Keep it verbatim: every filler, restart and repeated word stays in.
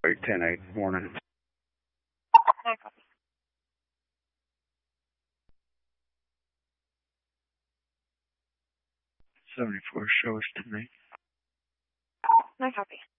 Wait, ten eight, morning. No copy. seventy-four, show us to me. No copy.